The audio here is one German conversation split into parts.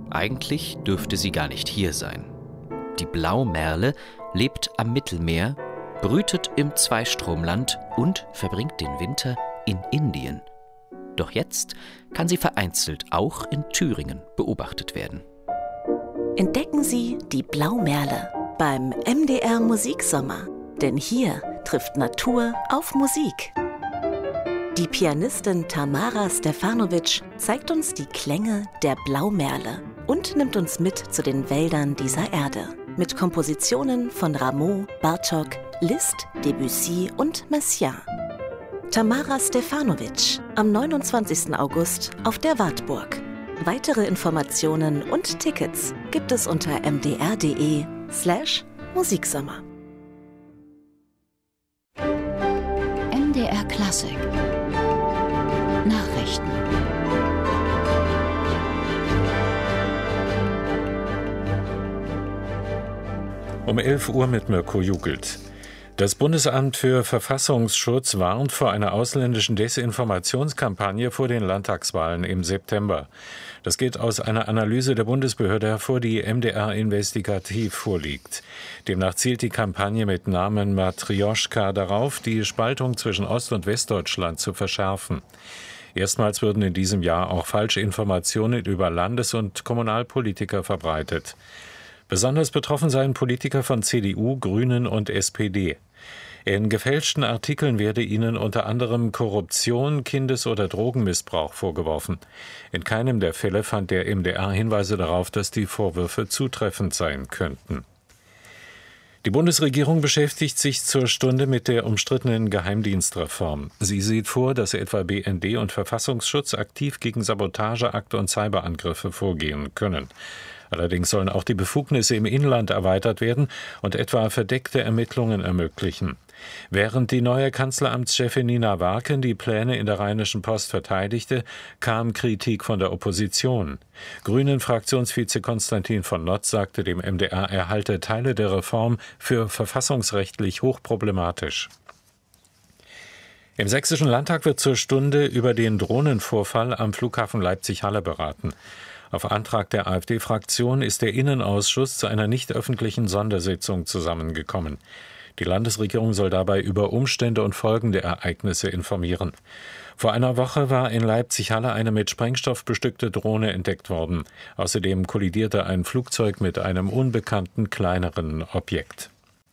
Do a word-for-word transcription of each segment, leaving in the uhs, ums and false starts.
Eigentlich dürfte sie gar nicht hier sein. Die Blaumerle lebt am Mittelmeer, brütet im Zweistromland und verbringt den Winter in Indien. Doch jetzt kann sie vereinzelt auch in Thüringen beobachtet werden. Entdecken Sie die Blaumerle beim M D R Musiksommer, denn hier trifft Natur auf Musik. Die Pianistin Tamara Stefanovic zeigt uns die Klänge der Blaumerle und nimmt uns mit zu den Wäldern dieser Erde. Mit Kompositionen von Rameau, Bartók, Liszt, Debussy und Messiaen. Tamara Stefanovic am neunundzwanzigsten August auf der Wartburg. Weitere Informationen und Tickets gibt es unter mdr.de slash Musiksommer. M D R Klassik Nachrichten. Um elf Uhr mit Mirko Jugelt. Das Bundesamt für Verfassungsschutz warnt vor einer ausländischen Desinformationskampagne vor den Landtagswahlen im September. Das geht aus einer Analyse der Bundesbehörde hervor, die M D R investigativ vorliegt. Demnach zielt die Kampagne mit Namen Matrjoschka darauf, die Spaltung zwischen Ost- und Westdeutschland zu verschärfen. Erstmals würden in diesem Jahr auch falsche Informationen über Landes- und Kommunalpolitiker verbreitet. Besonders betroffen seien Politiker von C D U, Grünen und S P D. In gefälschten Artikeln werde ihnen unter anderem Korruption, Kindes- oder Drogenmissbrauch vorgeworfen. In keinem der Fälle fand der M D R Hinweise darauf, dass die Vorwürfe zutreffend sein könnten. Die Bundesregierung beschäftigt sich zur Stunde mit der umstrittenen Geheimdienstreform. Sie sieht vor, dass etwa B N D und Verfassungsschutz aktiv gegen Sabotageakte und Cyberangriffe vorgehen können. Allerdings sollen auch die Befugnisse im Inland erweitert werden und etwa verdeckte Ermittlungen ermöglichen. Während die neue Kanzleramtschefin Nina Warken die Pläne in der Rheinischen Post verteidigte, kam Kritik von der Opposition. Grünen-Fraktionsvize Konstantin von Notz sagte dem M D R, er halte Teile der Reform für verfassungsrechtlich hochproblematisch. Im Sächsischen Landtag wird zur Stunde über den Drohnenvorfall am Flughafen Leipzig-Halle beraten. Auf Antrag der AfD-Fraktion ist der Innenausschuss zu einer nicht öffentlichen Sondersitzung zusammengekommen. Die Landesregierung soll dabei über Umstände und Folgen der Ereignisse informieren. Vor einer Woche war in Leipzig-Halle eine mit Sprengstoff bestückte Drohne entdeckt worden. Außerdem kollidierte ein Flugzeug mit einem unbekannten kleineren Objekt.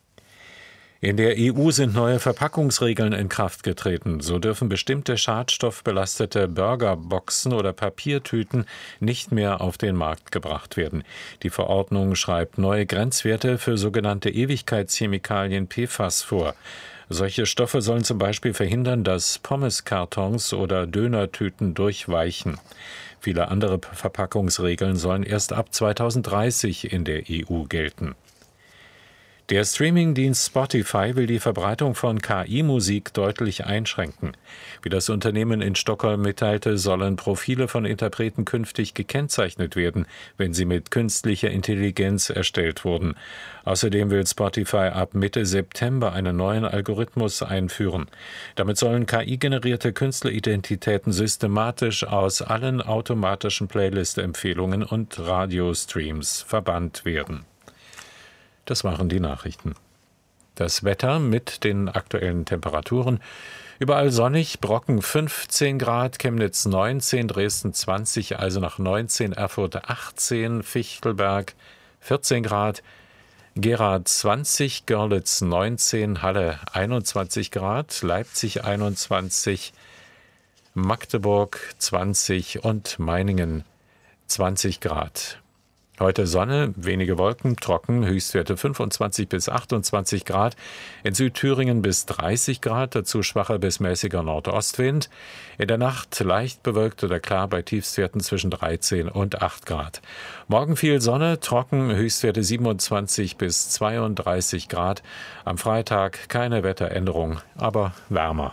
In der E U sind neue Verpackungsregeln in Kraft getreten. So dürfen bestimmte schadstoffbelastete Burgerboxen oder Papiertüten nicht mehr auf den Markt gebracht werden. Die Verordnung schreibt neue Grenzwerte für sogenannte Ewigkeitschemikalien P F A S vor. Solche Stoffe sollen zum Beispiel verhindern, dass Pommeskartons oder Dönertüten durchweichen. Viele andere Verpackungsregeln sollen erst ab zweitausenddreißig in der E U gelten. Der Streamingdienst Spotify will die Verbreitung von K I-Musik deutlich einschränken. Wie das Unternehmen in Stockholm mitteilte, sollen Profile von Interpreten künftig gekennzeichnet werden, wenn sie mit künstlicher Intelligenz erstellt wurden. Außerdem will Spotify ab Mitte September einen neuen Algorithmus einführen. Damit sollen K I-generierte Künstleridentitäten systematisch aus allen automatischen Playlist-Empfehlungen und Radiostreams verbannt werden. Das waren die Nachrichten. Das Wetter mit den aktuellen Temperaturen. Überall sonnig, Brocken fünfzehn Grad, Chemnitz neunzehn, Dresden zwanzig, Eisenach neunzehn, Erfurt achtzehn, Fichtelberg vierzehn Grad, Gera zwanzig, Görlitz neunzehn, Halle einundzwanzig Grad, Leipzig einundzwanzig, Magdeburg zwanzig und Meiningen zwanzig Grad. Heute Sonne, wenige Wolken, trocken, Höchstwerte fünfundzwanzig bis achtundzwanzig Grad, in Südthüringen bis dreißig Grad, dazu schwacher bis mäßiger Nordostwind. In der Nacht leicht bewölkt oder klar bei Tiefstwerten zwischen dreizehn und acht Grad. Morgen viel Sonne, trocken, Höchstwerte siebenundzwanzig bis zweiunddreißig Grad. Am Freitag keine Wetteränderung, aber wärmer.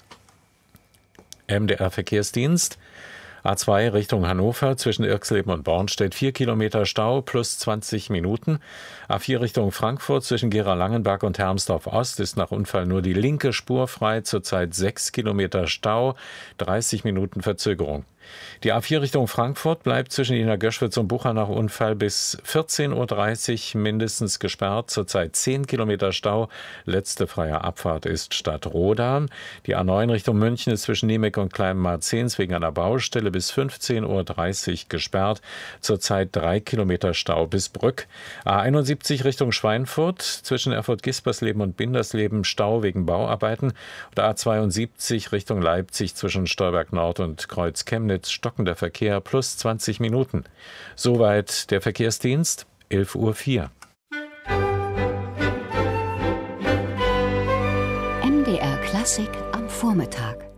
M D R Verkehrsdienst. A zwei Richtung Hannover zwischen Irxleben und Bornstedt vier Kilometer Stau plus zwanzig Minuten. A vier Richtung Frankfurt zwischen Gera-Langenberg und Hermsdorf Ost ist nach Unfall nur die linke Spur frei, zurzeit sechs Kilometer Stau, dreißig Minuten Verzögerung. Die A vier Richtung Frankfurt bleibt zwischen Niedergöschwitz und Bucha nach Unfall bis vierzehn Uhr dreißig mindestens gesperrt. Zurzeit zehn Kilometer Stau. Letzte freie Abfahrt ist Stadtroda. Die A neun Richtung München ist zwischen Niemek und Kleinmarzens wegen einer Baustelle bis fünfzehn Uhr dreißig gesperrt. Zurzeit drei Kilometer Stau bis Brück. A einundsiebzig Richtung Schweinfurt zwischen Erfurt-Gispersleben und Bindersleben Stau wegen Bauarbeiten. Und A zweiundsiebzig Richtung Leipzig zwischen Stolberg Nord und Kreuz Chemnitz stockender Verkehr plus zwanzig Minuten. Soweit der Verkehrsdienst, elf Uhr vier. M D R Klassik am Vormittag.